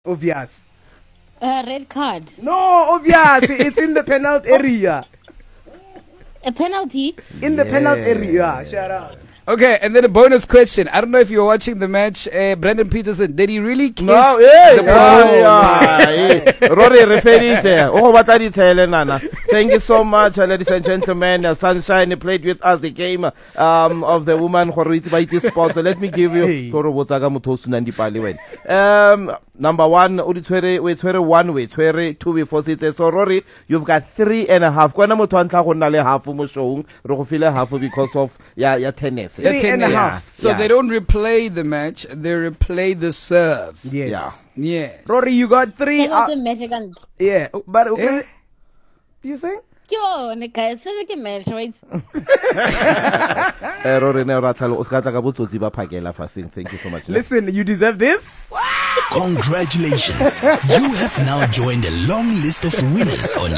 Obvious. Red card. No, obvious. It's in the penalty area. A penalty? In the penalty area. Shut up. Okay, and then a bonus question. I don't know if you were watching the match. Brandon Peterson, did he really kiss No, the ball? Rory referee there. Oh, what are you telling, Nana? Thank you so much, ladies and gentlemen. Sunshine played with us the game of the woman Horiti Sports. So let me give you number one, we 1, we 2 before it. So Rory, you've got 3.5. Kwana mo twantla go nna le half mo showing. Re go file half because of ya tennis. Yeah, 3.5. So they don't replay the match, they replay the serve. Yes. Yeah. Rory, you got 3. Yeah, but okay. You saying? Yo, neka se ke match right. Rory ne ratalo o ska tla ka botsotsi ba phakela fasting. Thank you so much. Listen, you deserve this. Congratulations. You have now joined a long list of winners on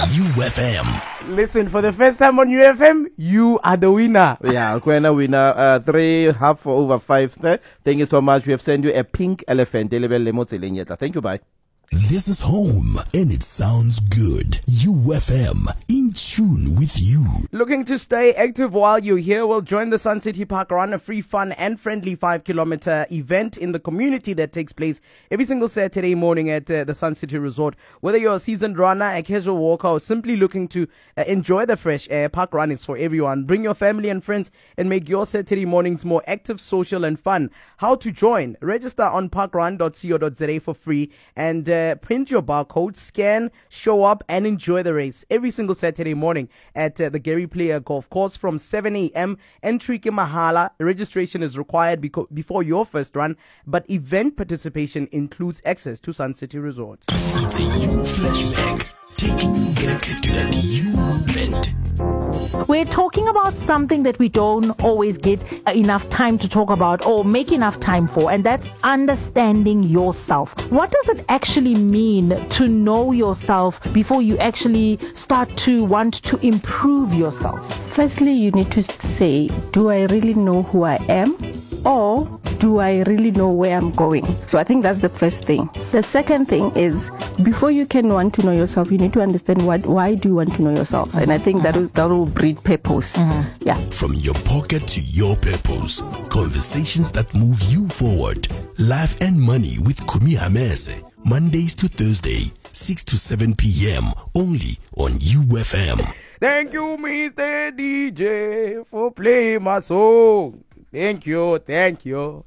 UFM. Listen, for the first time on UFM, you are the winner. Yeah, Kwena winner, 3 half over 5. Thank you so much. We have sent you a pink elephant. Thank you, bye. This is home and it sounds good. UFM, in tune with you. Looking to stay active while you're here? Well, join the Sun City Park Run, a free, fun and friendly 5-kilometer event in the community that takes place every single Saturday morning at the Sun City Resort. Whether you're a seasoned runner, a casual walker, or simply looking to enjoy the fresh air, Park Run is for everyone. Bring your family and friends and make your Saturday mornings more active, social and fun. How to join? Register on parkrun.co.za for free and print your barcode, scan, show up and enjoy the race every single Saturday morning at the Gary Player Golf Course from 7 a.m. Entry ke mahala. Registration is required before your first run, but event participation includes access to Sun City Resort. It's a U flashback. Taking you back to that U moment. We're talking about something that we don't always get enough time to talk about or make enough time for, and that's understanding yourself. What does it actually mean to know yourself before you actually start to want to improve yourself? Firstly, you need to say, do I really know who I am? Or do I really know where I'm going? So I think that's the first thing. The second thing is, before you can want to know yourself, you need to understand why do you want to know yourself? And I think that will breed purpose. Yeah. From your pocket to your purpose. Conversations that move you forward. Life and Money with Kumi Hamese. Mondays to Thursday, 6 to 7 p.m. only on UFM. Thank you, Mr. DJ, for playing my song. Thank you. This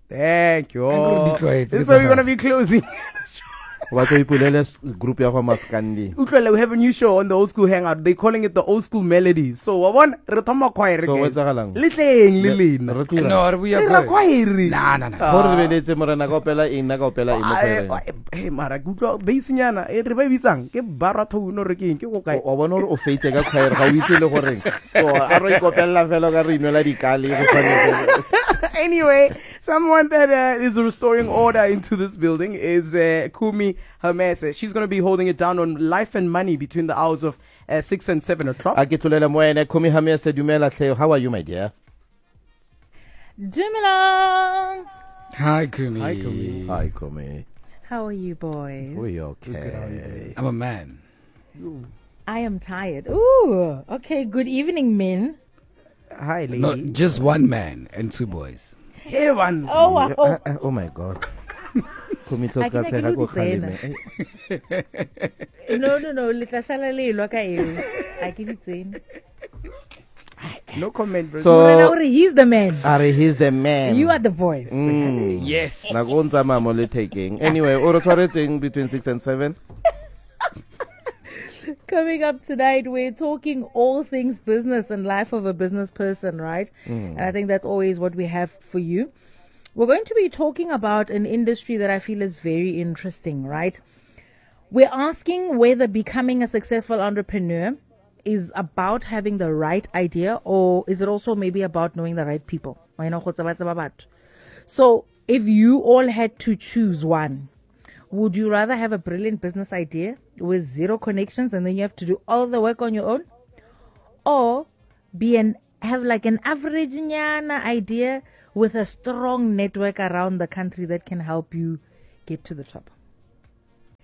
is where we're going to be closing. What are you group ya Maskandi? We have a new show on the Old School Hangout. They're calling it the Old School Melodies. So I want Retoma Choir. So what's that along? No, we are going. Hey, Mara, good job. Basiniana, everybody sang. Ke barato no rekin. Ke okay. O bona o feite ka choir ga o itse le gore. So a re kopela fela ka re inela dikali go tshwanetse. Anyway, someone that is restoring order into this building is Kumi Hamese. She's going to be holding it down on Life and Money between the hours of 6 and 7 o'clock. Kumi Hamese, dumela. How are you, my dear? Dumela. Hi, Kumi. Hi, Kumi. How are you, boys? We okay. I'm a man. I am tired. Ooh. Okay, good evening, men. Hi, lady. No, just one man and 2 boys. Hey, one. Oh, wow. Oh my God. No. No comment, bro. So he's the man. He's the man. You are the boys. Yes. Anyway, Orotoreting between 6 and 7. Coming up tonight, we're talking all things business and life of a business person, right? And I think that's always what we have for you. We're going to be talking about an industry that I feel is very interesting, right? We're asking whether becoming a successful entrepreneur is about having the right idea, or is it also maybe about knowing the right people? So if you all had to choose one, would you rather have a brilliant business idea with 0 connections and then you have to do all the work on your own? Or have like an average idea with a strong network around the country that can help you get to the top?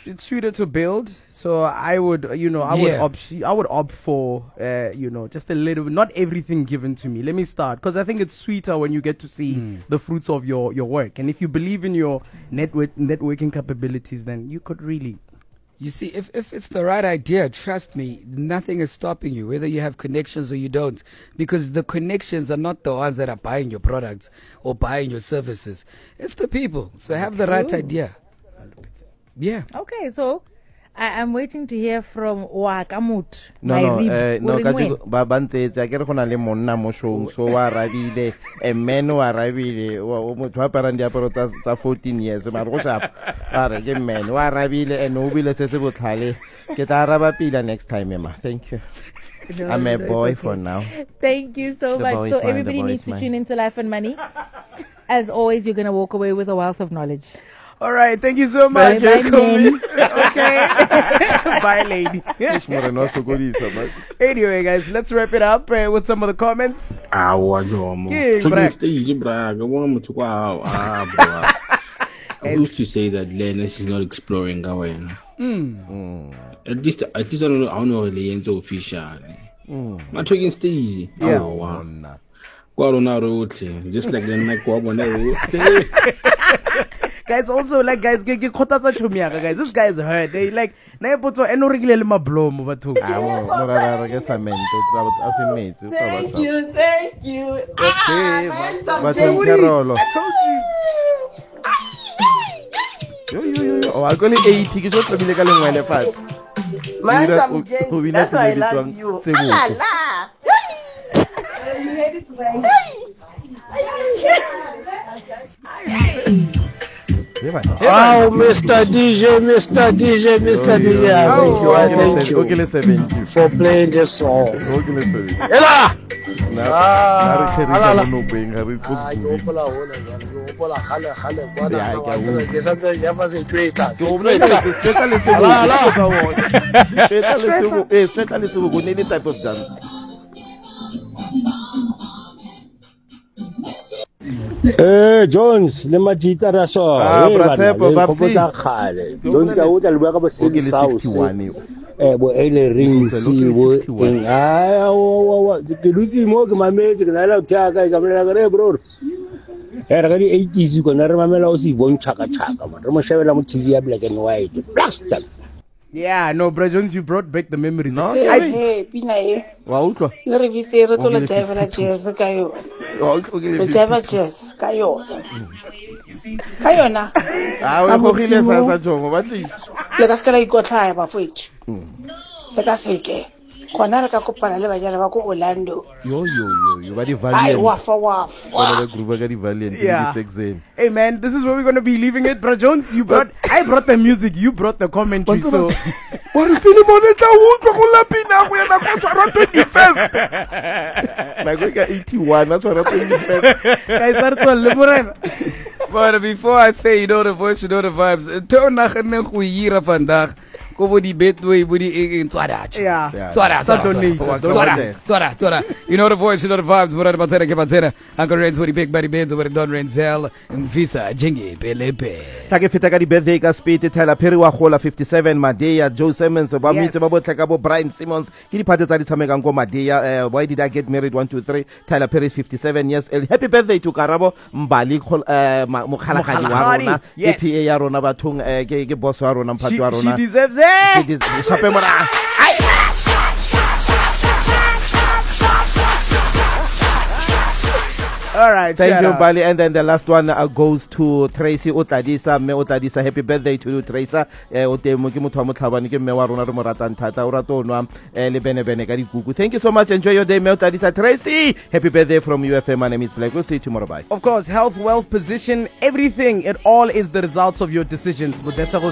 it's sweeter to build. So I would, I would opt for, just a little, not everything given to me. Let me start, because I think it's sweeter when you get to see the fruits of your work. And if you believe in your networking capabilities, then you could really. You see, if it's the right idea, trust me, nothing is stopping you, whether you have connections or you don't. Because the connections are not the ones that are buying your products or buying your services. It's the people. So have the right idea. Yeah. Okay, so I'm waiting to hear from Wakamut. No, ba bantse a kere gona le monna mo show so wa rabile a man wa rabile o motho a parang diaparo tsa 14 years mara go sharp are ke man wa rabile and o bile se se botlhale ke tla raba pila next time Emma. Thank you. I'm a boy for now. Thank you so much. So everybody needs to tune into Life and Money. As always, you're going to walk away with a wealth of knowledge. All right, thank you so much. Bye, men. Okay. Bye, lady. Anyway, guys, let's wrap it up with some of the comments. I used to say that Lennox is not exploring Gawain. At least I don't know the end of official. My talking is easy. Yeah. Oh, wow. Just like the neck guys, also like guys, this guy is hurt. They like thank you. Okay, I told you. Oh, I got 80 kids of the legal one fast. That's why I love you. Oh, Mr. DJ, thank you for playing this song. Ella! Jones, le majita ra so. Jones ka o tla le bua ka bo 61. Bo ele rings bo eng ke lutsi mo ke mametse ke na la tshaka ka mela re bro. Era ga di 80s ko na re mamela o se bontsha ka tshaka re mo shebela mo TV ya black and white. Blasted. Yeah, no, bro, Jones, you brought back the memories. No, Pina Wow, re visere to le java jazz kayo. Le java jazz kayo. Kayo na. Ah, we go sa jongo batli. Le ka skala ikotla ba fethu. Le ka seke. Khona re ka kopana le bajana ba ko Orlando. Yo ba di valiant. Ai wafa. Ba group ga di valiant in Hey man, this is where we're going to be leaving it, bro. Jones, I brought the music, you brought the commentary, so what if you want to go lapina we na go tshwara 21st. Like we got 81, that's what happened 21st. Guys, that's all liberal. But before I say, you know the voice, you know the vibes. Turn na khane go yira vandag. Ko bo di betway bo di in tswada. Yeah. Tswada. You know the voice, you know the vibes. Bora batsera ke batsera. Uncle Renz with the big body bands over Don Renzel and Visa Jingy Pelepe. Take fita ka di birthday ka speed Tyler Perry wa gola 57 Madea, Joe Simmons ba mitse ba botlha ka bo Brian Simmons ke di phate tsa di tshamekang go Madea. Why did I get married 1 2 3 Tyler Perry is 57 years old. Happy birthday to Karabo Mbali mokhalagadi wa rona ke PA ya rona bathong ke boss wa rona mphathi wa rona. She deserves it. All right, thank you, Bali. And then the last one goes to Tracy Otladisa. Me Otladisa, happy birthday to you, Tracy. Thank you so much. Enjoy your day, me Otladisa. Tracy, happy birthday from UFM. My name is Black. We'll see you tomorrow. Bye. Of course, health, wealth, position, everything. It all is the results of your decisions.